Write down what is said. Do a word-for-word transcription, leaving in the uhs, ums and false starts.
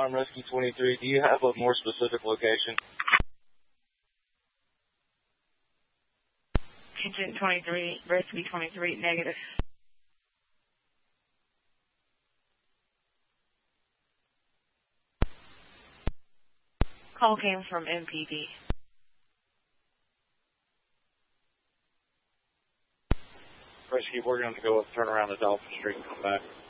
Tom, Rescue twenty-three. Do you have a more specific location? Agent twenty-three, Rescue twenty-three, negative. Call came from M P D. Rescue, we're going to go turn around the Dolphin Street and come back.